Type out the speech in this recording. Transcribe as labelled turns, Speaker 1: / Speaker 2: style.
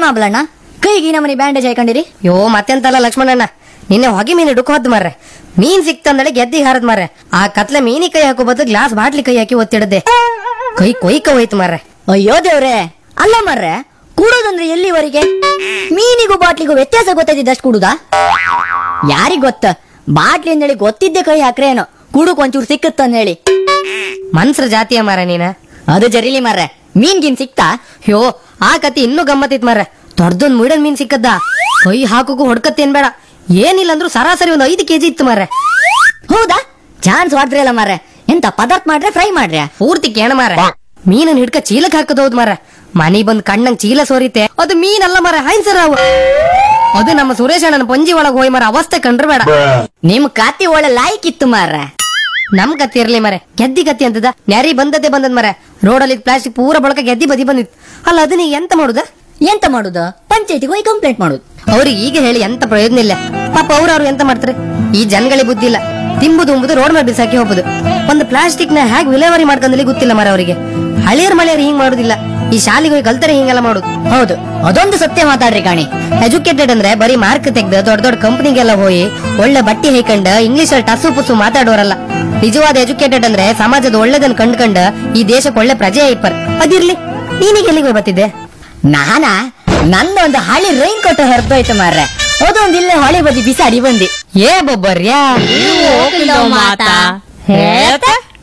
Speaker 1: ಮಾಬ್ಲಣ್ಣ ಕೈಗೆ ನಮ್ಮನಿ ಬ್ಯಾಂಡೇಜ್ ಹಾಕೊಂಡಿರಿ?
Speaker 2: ಯೋ ಮತ್ತೆಂತಲ್ಲ ಲಕ್ಷ್ಮಣಣ್ಣ, ನಿನ್ನೆ ಹೊಗೆ ಮೀನು ಡುಕ್ ಹೋದ್ ಮಾರ್ರೆ. ಮೀನ್ ಸಿಕ್ತಂದಳೆ ಗೆದ್ದಿ ಹಾರದ್ ಮಾರ್ರೆ. ಆ ಕತ್ಲೆ ಮೀನಿ ಕೈ ಹಾಕೋ ಬದ್ದು ಗ್ಲಾಸ್ ಬಾಟ್ಲಿ ಕೈ ಹಾಕಿ ಒತ್ತಿಡದೆ ಕೈ ಕೊಯ್ಕ ಹೋಯ್ತು ಮಾರ್ರೆ.
Speaker 1: ಅಯ್ಯೋ ದೇವ್ರೆ, ಅಲ್ಲ ಮರ್ರೆ, ಕೂಡೋದಂದ್ರೆ ಎಲ್ಲಿವರೆಗೆ? ಮೀನಿಗೂ ಬಾಟ್ಲಿಗೂ ವ್ಯತ್ಯಾಸ ಗೊತ್ತಾಯ್ತಿದ್ದಷ್ಟು ಕೂಡುದಾ? ಯಾರಿಗ್ ಗೊತ್ತ, ಬಾಟ್ಲಿ ಅಂದೇಳಿ ಗೊತ್ತಿದ್ದೆ ಕೈ ಹಾಕ್ರೆ ಏನೋ ಕುಡುಕ್ ಒಂಚೂರು ಸಿಕ್ಕತ್ತಂದ ಹೇಳಿ.
Speaker 2: ಮನ್ಸ್ರ ಜಾತಿಯ ಮಾರ ನೀನ.
Speaker 1: ಅದು ಜರಿಲಿ ಮರ್ರೆ, ಮೀನ್ಗಿನ್ ಸಿಕ್ತಾ?
Speaker 2: ಯೋ ಆ ಕತಿ ಇನ್ನೂ ಗಮ್ಮತ್ತಿತ್ ಮಾರ್ರೆ. ದೊಡ್ಡದೊಂದ್ ಮುಡನ್ ಮೀನ್ ಸಿಕ್ಕದ್ದ, ಕೈ ಹಾಕೋಕು ಹೊಡ್ಕತ್ತೇನ್ ಬೇಡ, ಏನಿಲ್ಲ ಅಂದ್ರೂ ಸರಾಸರಿ ಒಂದು 5 kg ಇತ್ತು ಮಾರ್ರೆ.
Speaker 1: ಹೌದಾ? ಚಾನ್ಸ್ ಮಾಡ್ರಿ ಅಲ್ಲ ಮಾರ್ರೆ. ಎಂತ ಪದಾರ್ಥ ಮಾಡ್ರೆ ಫ್ರೈ ಮಾಡ್ರೆ?
Speaker 2: ಪೂರ್ತಿ ಕೇಣ ಮಾರ್ರೆ. ಮೀನನ್ ಹಿಡ್ಕ ಚೀಲಕ್ ಹಾಕದೌದ್ ಮಾರ್ರೆ. ಮನಿ ಬಂದ್ ಕಣ್ಣಂಗ್ ಚೀಲ ಸೋರಿತೆ, ಅದು ಮೀನಲ್ಲ ಮಾರ್ರೆ, ಹೈನ್ಸರ್ ಅವು. ಅದು ನಮ್ಮ ಸುರೇಶ್ ಅಣ್ಣನ ಪಂಜಿ ಒಳಗ್ ಹೋಯ್ ಮಾರ, ಅವಸ್ಥೆ ಕಂಡ್ರೆ ಬೇಡ.
Speaker 1: ನಿಮ್ ಕತ್ತಿ ಒಳ್ಳೆ ಲಾಯ್ಕ್ ಇತ್ತು ಮಾರ್ರೆ.
Speaker 2: ನಮ್ ಕತ್ತಿ ಇರ್ಲಿ ಮರೆ, ಗೆದ್ದಿ ಕತ್ತಿ ಅಂತದ ನ್ಯಾರಿ ಬಂದದ್ದೇ ಬಂದದ್ ಮರೆ. ರೋಡಲ್ಲಿ ಪ್ಲಾಸ್ಟಿಕ್ ಪೂರ ಬಳಕ ಗೆದ್ದಿ ಬದಿ ಬಂದಿತ್ತು. ಅಲ್ಲ ಅದನ್ನ ಎಂತ ಮಾಡುದ?
Speaker 1: ಎಂತ ಮಾಡುದು? ಪಂಚಾಯತಿಗೆ ಹೋಗಿ ಕಂಪ್ಲೇಂಟ್ ಮಾಡುದು.
Speaker 2: ಅವ್ರಿಗೆ ಈಗ ಹೇಳಿ ಎಂತ ಪ್ರಯೋಜನ ಇಲ್ಲ. ಪಾಪ ಅವ್ರು ಎಂತ ಮಾಡ್ತಾರೆ? ಈ ಜನಗಳಿಗೆ ಬುದ್ಧಿ ಇಲ್ಲ. ತಿಂಬುದು ಉಂಬುದು ರೋಡ್ ಮೇಲೆ ಬಿಸಾಕಿ ಹೋಗುದು. ಒಂದು ಪ್ಲಾಸ್ಟಿಕ್ ನ ಹೇಗೆ ವಿಲೇವಾರಿ ಮಾಡ್ಕೊಂಡಲ್ಲಿ ಗೊತ್ತಿಲ್ಲ ಮರ ಅವರಿಗೆ. ಹಳಿಯರ್ ಮಳೆಯರ್ ಹಿಂಗ್ ಮಾಡುದಿಲ್ಲ, ಈ ಶಾಲೆಗೆ ಹೋಗಿ ಕಲ್ತರೆ ಹಿಂಗೆಲ್ಲ ಮಾಡುದು.
Speaker 1: ಹೌದು, ಅದೊಂದು ಸತ್ಯ ಮಾತಾಡ್ರಿ ಕಾಣಿ.
Speaker 2: ಎಜುಕೇಟೆಡ್ ಅಂದ್ರೆ ಬರೀ ಮಾರ್ಕ್ ತೆಗ್ದು ದೊಡ್ಡ ದೊಡ್ಡ ಕಂಪನಿಗೆಲ್ಲ ಹೋಗಿ ಒಳ್ಳೆ ಬಟ್ಟಿ ಹೈಕಂಡ್ ಇಂಗ್ಲಿಷ್ ಅಲ್ಲಿ ಟಸು ಪುಸು ಮಾತಾಡೋರಲ್ಲ. ನಿಜವಾದ ಎಜುಕೇಟೆಡ್ ಅಂದ್ರೆ ಸಮಾಜದ ಒಳ್ಳೆದನ್ನ ಕಂಡ್ಕಂಡ್ ಈ ದೇಶಕ್ಕೆ ಒಳ್ಳೆ ಪ್ರಜೆ ಐಪರ್. ಅದಿರ್ಲಿ, ನೀನೀಗ ಎಲ್ಲಿಗೆ ಬರ್ತಿದ್ದೆ?
Speaker 1: ನಾನಾ ನಂದೊಂದು ಹಳಿ ರೈನ್ ಕೋಟ್ ಹರಿದೋಯ್ತು ಮಾರ್ರೆ. ಅದೊಂದು ಇಲ್ಲೇ ಹೊಳೆ ಬದಿ ಬಿಸಾಡಿ ಬಂದಿ.
Speaker 2: ಏ ಬೊಬ್ಬರ್ಯಾ
Speaker 1: ಮಾತಾ ಹೇಳ್ತಾ